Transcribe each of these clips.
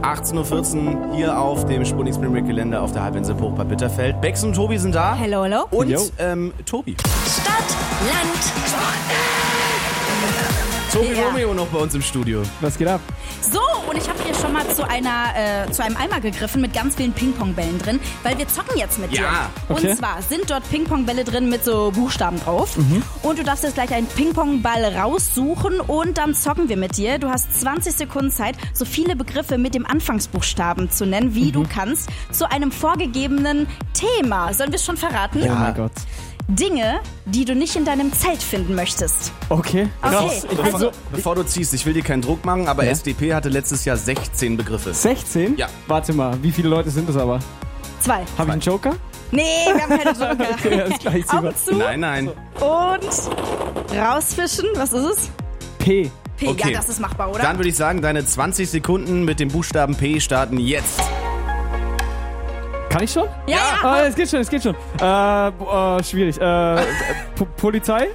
18.14 Uhr hier auf dem Sputnik Spring Break Gelände auf der Halbinsel Hoch bei Bitterfeld. Bex und Tobi sind da. Hello, hello. Und Yo. Tobi. Stadt, Land, Tobi Ja. Romeo noch bei uns im Studio. Was geht ab? So, und ich habe hier schon mal zu einem Eimer gegriffen mit ganz vielen Ping-Pong-Bällen drin, weil wir zocken jetzt mit dir. Ja. Okay. Und zwar sind dort Ping-Pong-Bälle drin mit so Buchstaben drauf. Und du darfst jetzt gleich einen Ping-Pong-Ball raussuchen und dann zocken wir mit dir. Du hast 20 Sekunden Zeit, so viele Begriffe mit dem Anfangsbuchstaben zu nennen, wie du kannst, zu einem vorgegebenen Thema. Sollen wir es schon verraten? Oh mein Gott. Dinge, die du nicht in deinem Zelt finden möchtest. Okay. Okay, Ich bin also- so... Bevor du ziehst, ich will dir keinen Druck machen, aber Ja. SDP hatte letztes Jahr 16 Begriffe. 16? Ja. Warte mal, wie viele Leute sind das aber? 2. Habe ich einen Joker? Nee, wir haben keine Joker. Okay, alles klar, ich zieh mal. Augen zu Nein. und rausfischen. Was ist es? P. P. Okay. Ja, das ist machbar, oder? Dann würde ich sagen, deine 20 Sekunden mit dem Buchstaben P starten jetzt. Kann ich schon? ja. Ah, es geht schon. Schwierig. Polizei?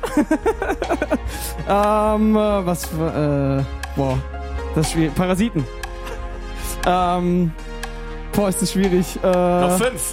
Boah, das ist schwierig. Parasiten. Ist das schwierig. Noch 5.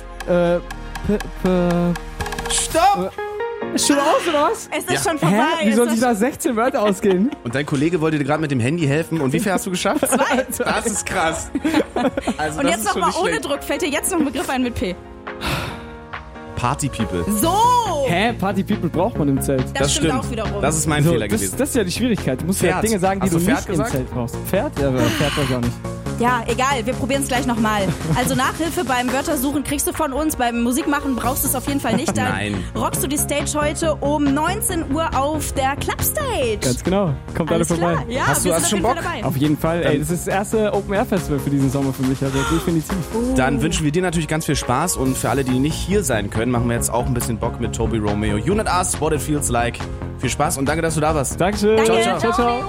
Stopp! Ist schon aus, oder was? Es ist Ja. schon vorbei. Wie Es soll ist sich da 16 Wörter ausgehen? Und dein Kollege wollte dir gerade mit dem Handy helfen. Und wie viel hast du geschafft? 2. Das ist krass. Also Und das jetzt ist noch schon mal nicht ohne schlecht. Druck. Fällt dir jetzt noch ein Begriff ein mit P? Party People. So! Hä? Party People braucht man im Zelt. Das stimmt auch wiederum. Das ist mein So, Fehler das gewesen. ist ja die Schwierigkeit. Du musst ja Pferd. Dinge sagen, die Hast du du Pferd nicht gesagt? im Zelt brauchst. Pferd? Ja, aber Pferd weiß ich auch nicht. Ja, egal. Wir probieren es gleich nochmal. Also Nachhilfe beim Wörtersuchen kriegst du von uns. Beim Musikmachen brauchst du es auf jeden Fall nicht. Dann Nein. rockst du die Stage heute um 19 Uhr auf der Clubstage. Ganz genau. Kommt alle Alles vorbei. klar. Ja, Hast wir du sind schon auf jeden Bock? Fall dabei. Auf jeden Fall. Ey, das ist das erste Open-Air-Festival für diesen Sommer für mich. Also definitiv. Dann wünschen wir dir natürlich ganz viel Spaß. Und für alle, die nicht hier sein können, machen wir jetzt auch ein bisschen Bock mit Tobi Romeo. You Not Us, What It Feels Like. Viel Spaß und danke, dass du da warst. Dankeschön. Danke. Ciao, ciao.